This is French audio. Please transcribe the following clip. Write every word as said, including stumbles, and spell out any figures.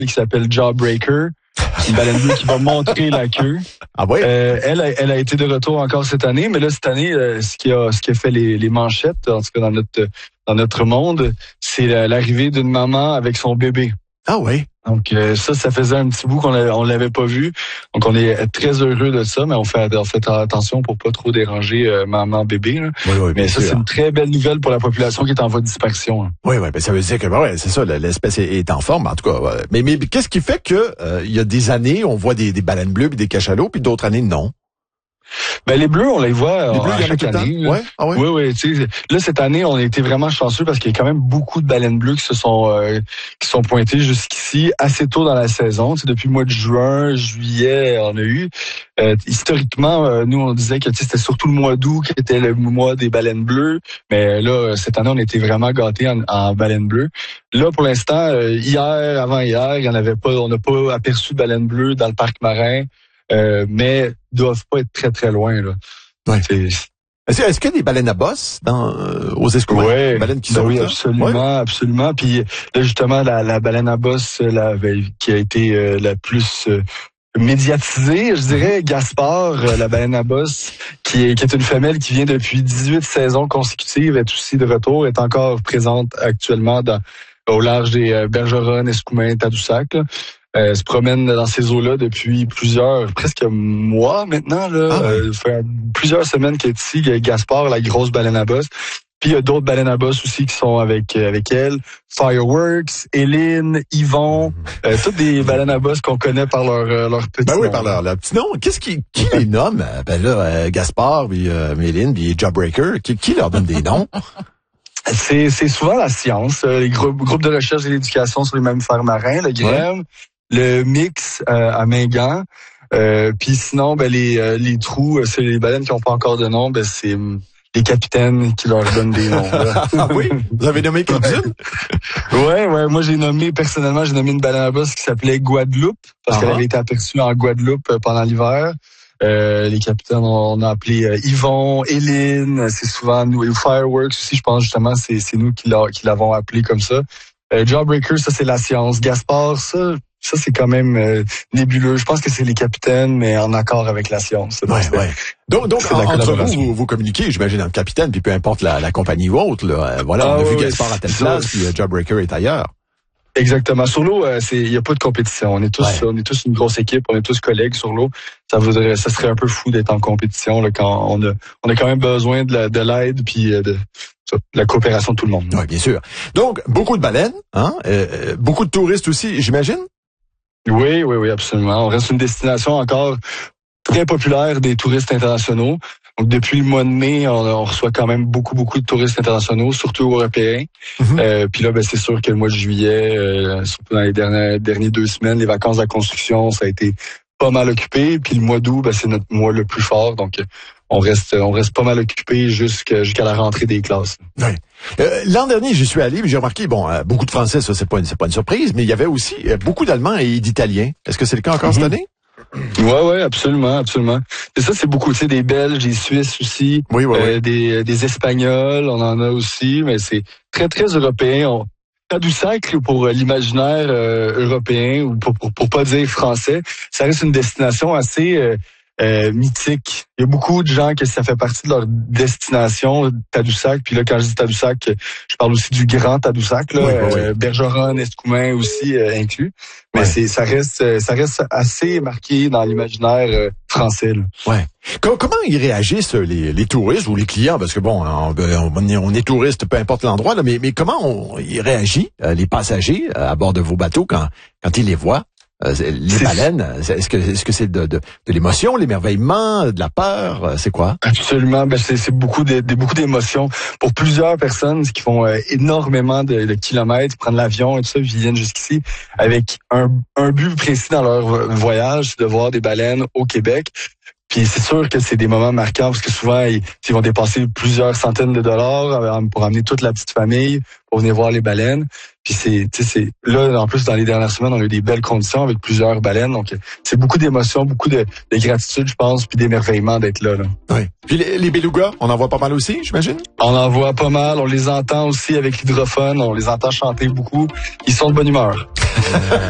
qui s'appelle Jawbreaker. Une baleine bleue qui va montrer la queue. Ah oui? Euh, elle, a, elle a été de retour encore cette année, mais là, cette année, euh, ce qui a, ce qui a fait les, les manchettes, en tout cas dans notre, dans notre monde, c'est l'arrivée d'une maman avec son bébé. Ah oui? Donc euh, ça, ça faisait un petit bout qu'on l'avait, on l'avait pas vu. Donc on est très heureux de ça, mais on fait, on fait attention pour pas trop déranger euh, maman bébé. Là. Oui, oui, mais ça, sûr. c'est une très belle nouvelle pour la population qui est en voie de dispersion. Hein. Oui, oui, ben ça veut dire que ben ouais, c'est ça, l'espèce est, est en forme, en tout cas. Ouais. Mais, mais qu'est-ce qui fait que euh, il y a des années, on voit des, des baleines bleues puis des cachalots, puis d'autres années, non? Ben les bleus, on les voit les bleus, à chaque année. Ouais? Ah ouais? Oui, oui. Tu sais, là cette année, on a été vraiment chanceux parce qu'il y a quand même beaucoup de baleines bleues qui se sont euh, qui sont pointées jusqu'ici assez tôt dans la saison. Tu sais, depuis le mois de juin, juillet, on a eu. Euh, historiquement, euh, nous on disait que c'était surtout le mois d'août qui était le mois des baleines bleues. Mais là, cette année, on était vraiment gâtés en, en baleines bleues. Là, pour l'instant, euh, hier, avant-hier, il y en avait pas. On n'a pas aperçu de baleines bleues dans le parc marin. Euh, mais ils doivent pas être très très loin là. Ouais. Est-ce, est-ce qu'il y a des baleines à bosse dans euh, aux Escoumins? Ouais, des baleines qui ben sont oui, là? absolument, Ouais. absolument. Puis là justement la, la baleine à bosse la, qui a été euh, la plus euh, médiatisée, je dirais, Gaspard, euh, la baleine à bosse, qui est, qui est une femelle qui vient depuis dix-huit saisons consécutives, est aussi de retour, est encore présente actuellement dans, au large des euh, Bergeronnes, Escoumins, Tadoussac. Là. Euh, se promène dans ces eaux-là depuis plusieurs, presque mois maintenant. Là, ah ouais. euh, fait plusieurs semaines qu'il est ici, Gaspard, la grosse baleine à bosse. Puis il y a d'autres baleines à bosse aussi qui sont avec avec elle. Fireworks, Hélène, Yvon, mmh. euh, toutes des baleines à bosse qu'on connaît par leur euh, leur petit ben nom. oui, par leur, leur petit nom. Qu'est-ce qui qui les nomme? Ben là, euh, Gaspard, puis euh, Hélène, puis Jawbreaker. Qui, qui leur donne des noms? C'est c'est souvent la science, euh, les groupes groupes de recherche et d'éducation sur les mammifères marins, le GREM. Ouais. Le mix euh, à Mingan. Euh, Puis sinon, ben les euh, les trous, c'est les baleines qui n'ont pas encore de nom, ben c'est les capitaines qui leur donnent des noms. Ah oui? Vous avez nommé quelqu'une? Ouais, ouais. Moi, j'ai nommé, personnellement, j'ai nommé une baleine à bosse qui s'appelait Guadeloupe, parce uh-huh. qu'elle avait été aperçue en Guadeloupe pendant l'hiver. Euh, les capitaines, on, on a appelé euh, Yvon, Hélène, c'est souvent nous. Et Fireworks aussi, je pense justement, c'est c'est nous qui, l'a, qui l'avons appelé comme ça. Euh, Jawbreaker, ça, c'est la science. Gaspard, ça... Ça, c'est quand même euh, nébuleux. Je pense que c'est les capitaines, mais en accord avec la science. Donc, ouais, ouais. donc, donc en, entre vous, vous, vous communiquez, j'imagine, entre capitaine, puis peu importe la, la compagnie ou autre. Là. Euh, voilà, ah, on a oui, vu Gaspard à telle place, puis euh, Jawbreaker est ailleurs. Exactement. Sur l'eau, euh, c'est il y a pas de compétition. On est tous, ouais. on est tous une grosse équipe, on est tous collègues sur l'eau. Ça voudrait, ça serait un peu fou d'être en compétition là, quand on a, on a quand même besoin de, la, de l'aide puis de, de la coopération de tout le monde. Oui, bien sûr. Donc, beaucoup de baleines, hein, euh, beaucoup de touristes aussi, j'imagine. Oui, oui, oui, absolument. On reste une destination encore très populaire des touristes internationaux. Donc, depuis le mois de mai, on, on reçoit quand même beaucoup, beaucoup de touristes internationaux, surtout européens. Mm-hmm. Euh, puis là, ben, c'est sûr que le mois de juillet, euh, surtout dans les dernières, dernières deux semaines, les vacances de la construction, ça a été pas mal occupé. Puis le mois d'août, ben, c'est notre mois le plus fort. Donc, on reste, on reste pas mal occupé jusqu'à, jusqu'à la rentrée des classes. Oui. Euh, l'an dernier, j'y suis allé, j'ai remarqué, bon, euh, beaucoup de Français, ça, c'est pas une, c'est pas une surprise, mais il y avait aussi euh, beaucoup d'Allemands et d'Italiens. Est-ce que c'est le cas encore mm-hmm. cette année? Ouais, ouais, absolument, absolument. Et ça, c'est beaucoup, tu sais, des Belges, des Suisses aussi, oui, oui, euh, oui. des, des Espagnols, on en a aussi, mais c'est très, très européen. On... Tadoussac, pour l'imaginaire euh, européen, ou pour, pour, pour pas dire français, ça reste une destination assez euh, euh, mythique. Il y a beaucoup de gens que ça fait partie de leur destination, Tadoussac. Puis là, quand je dis Tadoussac, je parle aussi du grand Tadoussac, là, oui, oui, euh, oui. Bergeronne, Escoumins aussi euh, inclus. Mais ouais. c'est ça reste ça reste assez marqué dans l'imaginaire euh, français. Là. Ouais. Comment, comment ils réagissent les, les touristes ou les clients, parce que bon, on, on est touriste, peu importe l'endroit, là, mais, mais comment on, ils réagissent les passagers à bord de vos bateaux quand quand ils les voient? Euh, les c'est... baleines, est-ce que est-ce que c'est de, de, de l'émotion, l'émerveillement, de la peur, c'est quoi? Absolument, ben c'est, c'est beaucoup de, de beaucoup d'émotions pour plusieurs personnes qui font euh, énormément de, de kilomètres, prennent l'avion et tout ça, ils viennent jusqu'ici avec un, un but précis dans leur voyage, c'est de voir des baleines au Québec. Puis c'est sûr que c'est des moments marquants parce que souvent, ils, ils vont dépasser plusieurs centaines de dollars pour amener toute la petite famille pour venir voir les baleines. Puis c'est, tu sais, c'est là, en plus, dans les dernières semaines, on a eu des belles conditions avec plusieurs baleines. Donc, c'est beaucoup d'émotions, beaucoup de, de gratitude, je pense, puis d'émerveillement d'être là, là. Oui. Puis les, les belugas, on en voit pas mal aussi, j'imagine? On en voit pas mal. On les entend aussi avec l'hydrophone. On les entend chanter beaucoup. Ils sont de bonne humeur.